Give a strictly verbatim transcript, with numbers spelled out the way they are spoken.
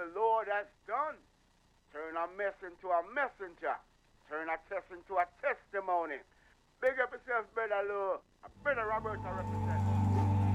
the Lord has done. Turn a mess into a messenger. Turn a test into a testimony. Big up yourself, Brother Lou. Brother Robert, I represent.